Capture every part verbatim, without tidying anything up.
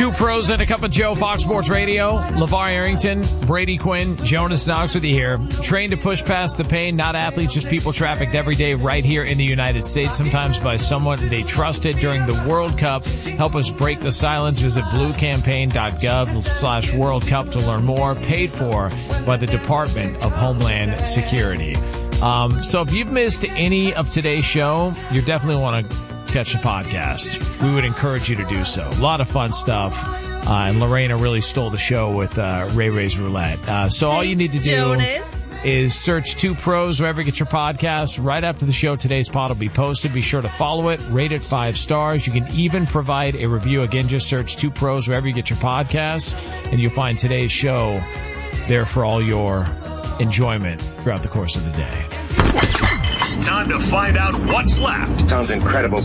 Two pros and a cup of Joe, Fox Sports Radio. LeVar Arrington, Brady Quinn, Jonas Knox with you here. Trained to push past the pain, not athletes, just people trafficked every day right here in the United States, sometimes by someone they trusted during the World Cup. Help us break the silence. Visit bluecampaign.gov slash World Cup to learn more. Paid for by the Department of Homeland Security. Um, so if you've missed any of today's show, you definitely want to catch the podcast. We would encourage you to do so. A lot of fun stuff. Uh, and Lorena really stole the show with uh, Ray Ray's Roulette. Uh, so all you need to do Jonas. is search Two Pros wherever you get your podcasts. Right after the show, today's pod will be posted. Be sure to follow it. Rate it five stars. You can even provide a review. Again, just search Two Pros wherever you get your podcasts, and you'll find today's show there for all your enjoyment throughout the course of the day. Time to find out what's left. Sounds incredible.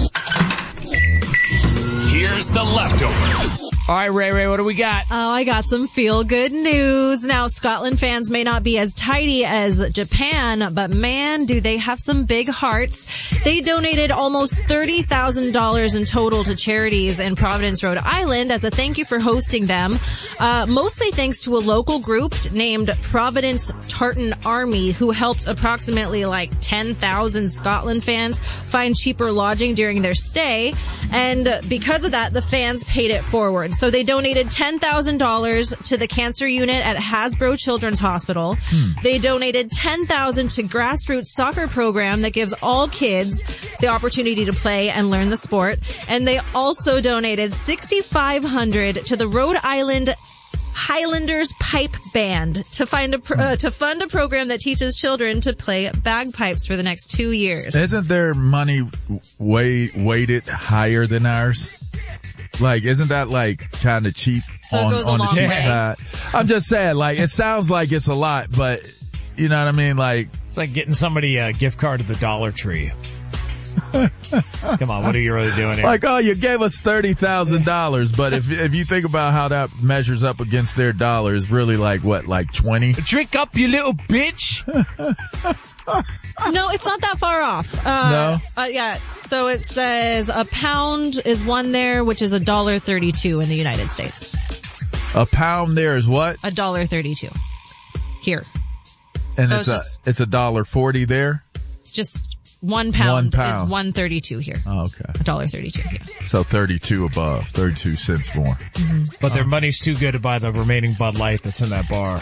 Here's the leftovers. All right, Ray Ray, what do we got? Oh, I got some feel-good news. Now, Scotland fans may not be as tidy as Japan, but man, do they have some big hearts. They donated almost thirty thousand dollars in total to charities in Providence, Rhode Island as a thank you for hosting them. Uh, mostly thanks to a local group named Providence Tartan Army, who helped approximately like ten thousand Scotland fans find cheaper lodging during their stay. And because of that, the fans paid it forward. So they donated ten thousand dollars to the cancer unit at Hasbro Children's Hospital. Hmm. They donated ten thousand dollars to grassroots soccer program that gives all kids the opportunity to play and learn the sport. And they also donated six thousand five hundred dollars to the Rhode Island Highlanders Pipe Band to find a pro- uh, to fund a program that teaches children to play bagpipes for the next two years. Isn't their money way weighted higher than ours? Like, isn't that like kind of cheap so on, on the cheap way. side? I'm just saying, like, it sounds like it's a lot, but you know what I mean? Like, it's like getting somebody a gift card to the Dollar Tree. Come on, what are you really doing here? Like, oh, you gave us thirty thousand dollars, but if if you think about how that measures up against their dollar, it's really like, what, like twenty? Drink up, you little bitch! No, it's not that far off. Uh, no? Uh, yeah. So it says a pound is one there, which is a dollar thirty-two in the United States. A pound there is what? A dollar thirty-two. Here. And so it's, it's a, just, it's a dollar forty there? Just one pound, one pound is one thirty-two here. Oh, okay. A dollar thirty-two, yeah. So thirty-two above, thirty-two cents more. Mm-hmm. But their money's too good to buy the remaining Bud Light that's in that bar.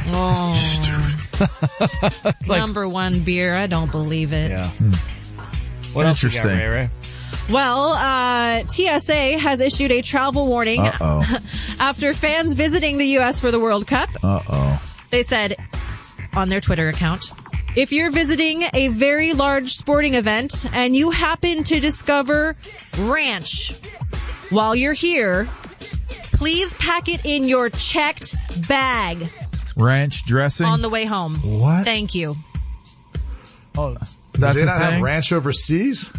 Oh. Like, number one beer. I don't believe it. Yeah. Hmm. What else you got, Interesting. Ray Ray? Well, uh, T S A has issued a travel warning Uh-oh. after fans visiting the U S for the World Cup. Uh-oh. They said on their Twitter account, if you're visiting a very large sporting event and you happen to discover ranch while you're here, please pack it in your checked bag Ranch dressing? on the way home. What? Thank you. Oh, That's Do they the not have thing? ranch overseas?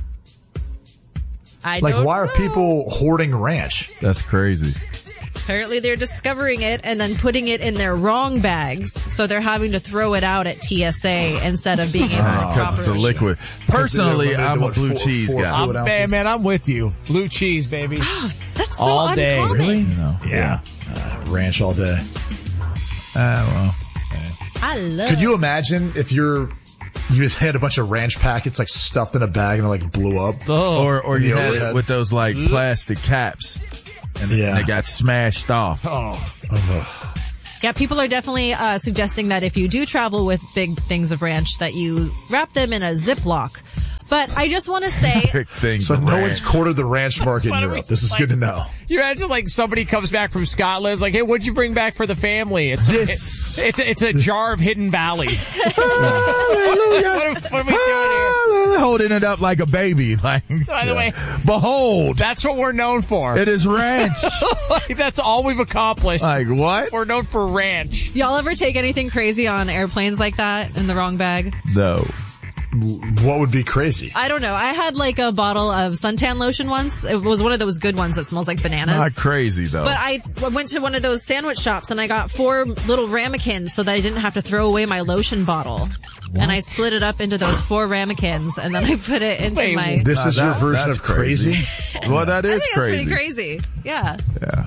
I Like, don't why are know. people hoarding ranch? That's crazy. Apparently they're discovering it and then putting it in their wrong bags. So they're having to throw it out at T S A instead of being able to Because properly. it's a liquid. Personally, limited to I'm a what, blue four- cheese four guy. food I'm, ounces? man, man, I'm with you. Blue cheese, baby. That's so All day. uncommon. Really? You know. Yeah. Uh, ranch all day. Ah, I love Could you imagine if you're you just had a bunch of ranch packets like stuffed in a bag and it like blew up? well. Oh. Or, or you Yeah. had it with those like plastic caps. And Yeah. they got smashed off. Oh. Yeah, people are definitely uh, suggesting that if you do travel with big things of ranch, that you wrap them in a Ziploc. But I just want to say, Pick things So of no ranch. one's quartered the ranch market in Why don't Europe. we, This is like- good to know. You imagine like somebody comes back from Scotland, it's like, hey, what'd you bring back for the family? It's This. It's a, it's a jar of Hidden Valley. Hallelujah. What are, what are we doing here? Holding it up like a baby. Like, By the way, behold, that's what we're known for. it is ranch. Like, that's all we've accomplished. Like, what? We're known for ranch. y'all ever take anything crazy on airplanes like that in the wrong bag? No. What would be crazy? I don't know. I had like a bottle of suntan lotion once. It was one of those good ones that smells like bananas. Not crazy, though. But I went to one of those sandwich shops and I got four little ramekins so that I didn't have to throw away my lotion bottle. What? And I split it up into those four ramekins and then I put it into Wait, my... This Nah, is your that- version that's of crazy? Well, that I is think crazy. that's pretty crazy. Yeah. Yeah.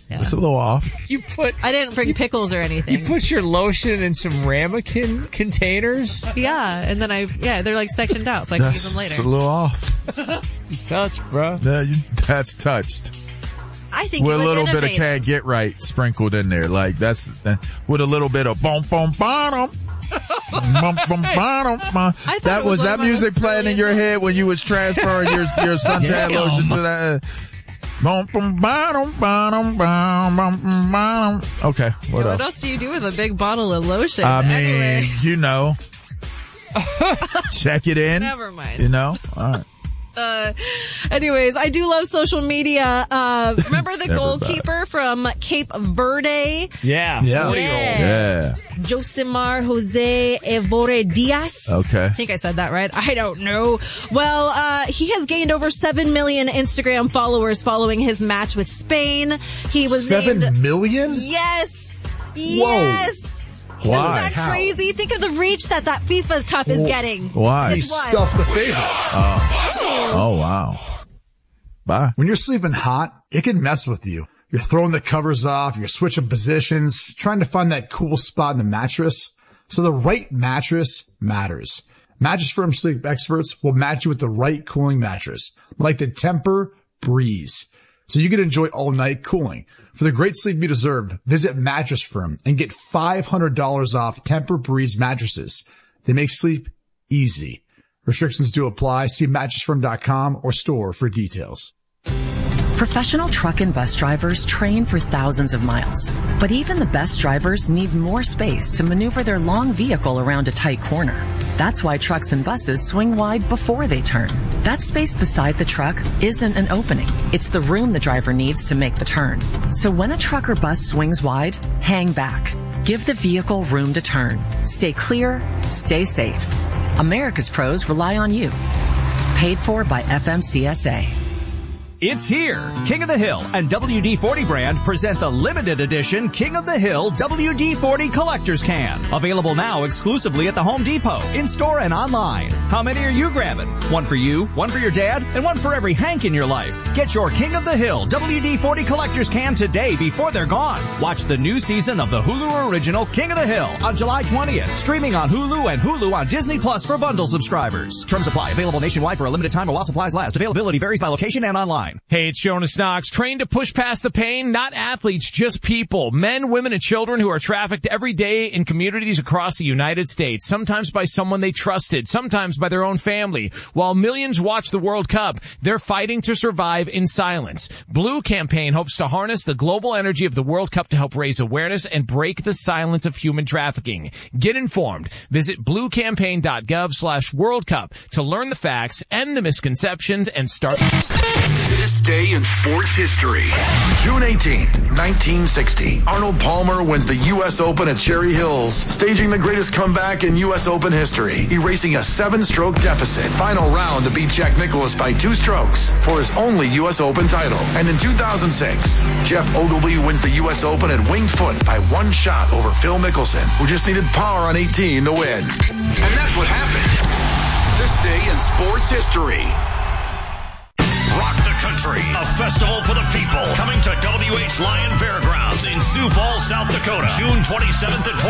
Yeah. It's a little off. You put I didn't bring pickles or anything. you put your lotion in some ramekin containers. Yeah, and then I, yeah, they're like sectioned out, so I can That's use them later. a little off. Just touch, bro. Yeah, you, that's touched. I think With it a was little bit of innovative. Can't Get Right sprinkled in there. Like, that's, uh, with a little bit of boom, boom, bottom. Bum, bum, bottom, bum. thought That it was was one that of my music most playing in your brilliant head when you was transferring your your suntan Damn. lotion to that. Bum, bum, bottom, bottom, bum, bum, bum, bottom. Okay, what What else? else do you do with a big bottle of lotion? I mean, Anyway, you know, check it in. never mind. You know, all right. Uh, anyways, I do love social media. Uh, remember the Never goalkeeper from Cape Verde? Yeah. Yeah. forty-year-old. Yeah. Josimar Jose Evore Diaz. Okay. I think I said that right. I don't know. Well, uh, he has gained over seven million Instagram followers following his match with Spain. He was Seven named... million? Yes! Yes! Why? Isn't that How? crazy? Think of the reach that that FIFA Cup is getting. Why? He It's wild. stuffed the favorite. Oh, wow. Bye. When you're sleeping hot, it can mess with you. You're throwing the covers off, you're switching positions, trying to find that cool spot in the mattress. So the right mattress matters. Mattress Firm sleep experts will match you with the right cooling mattress, like the Temper Breeze, so you can enjoy all night cooling. For the great sleep you deserve, visit Mattress Firm and get five hundred dollars off Temper Breeze mattresses. They make sleep easy. Restrictions do apply. See mattress firm dot com or store for details. Professional truck and bus drivers train for thousands of miles. But even the best drivers need more space to maneuver their long vehicle around a tight corner. That's why trucks and buses swing wide before they turn. That space beside the truck isn't an opening. It's the room the driver needs to make the turn. So when a truck or bus swings wide, hang back. Give the vehicle room to turn. Stay clear, stay safe. America's pros rely on you. Paid for by F M C S A. It's here. King of the Hill and W D forty brand present the limited edition King of the Hill W D forty Collector's Can. Available now exclusively at the Home Depot, in-store and online. How many are you grabbing? One for you, one for your dad, and one for every Hank in your life. Get your King of the Hill W D forty Collector's Can today before they're gone. Watch the new season of the Hulu original King of the Hill on July twentieth. Streaming on Hulu and Hulu on Disney Plus for bundle subscribers. Terms apply. Available nationwide for a limited time while supplies last. Availability varies by location and online. Hey, it's Jonas Knox. Trained to push past the pain, not athletes, just people. Men, women, and children who are trafficked every day in communities across the United States, sometimes by someone they trusted, sometimes by their own family. While millions watch the World Cup, they're fighting to survive in silence. Blue Campaign hopes to harness the global energy of the World Cup to help raise awareness and break the silence of human trafficking. Get informed. Visit bluecampaign.gov slash World Cup to learn the facts and the misconceptions and start... This day in sports history. June eighteenth, nineteen sixty. Arnold Palmer wins the U S Open at Cherry Hills, staging the greatest comeback in U S Open history, erasing a seven-stroke deficit. Final round to beat Jack Nicklaus by two strokes for his only U S Open title. And in two thousand six, Jeff Ogilvy wins the U S Open at Winged Foot by one shot over Phil Mickelson, who just needed par on eighteen to win. And that's what happened. This day in sports history. Rock the Country, a festival for the people, coming to W H Lyon Fairgrounds in Sioux Falls, South Dakota, June twenty-seventh and